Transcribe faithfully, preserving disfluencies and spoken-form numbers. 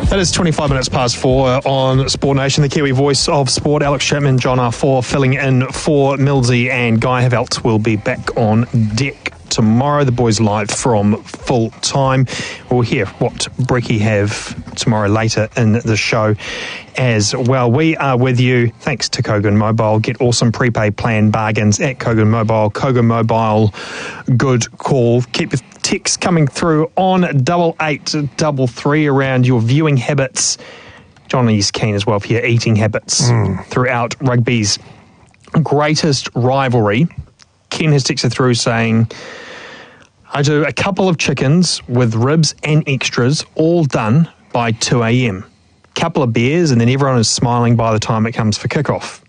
That is twenty-five minutes past four on Sport Nation. The Kiwi voice of sport, Alex Chapman, John R four, filling in for Millsy, and Guy Havelt will be back on deck tomorrow. The boys live from full time. We'll hear what Brecky have tomorrow later in the show as well. We are with you thanks to Kogan Mobile. Get awesome prepaid plan bargains at Kogan Mobile. Kogan Mobile, good call. Keep your texts coming through on double eight double three around your viewing habits. Johnny's keen as well for your eating habits mm. throughout rugby's greatest rivalry. Ken has texted through saying, I do a couple of chickens with ribs and extras, all done by two a.m. Couple of beers, and then everyone is smiling by the time it comes for kickoff.